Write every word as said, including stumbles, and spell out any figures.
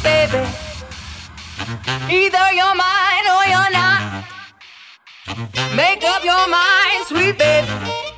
baby. Either you're mine or you're not. Make up your mind, sweet baby.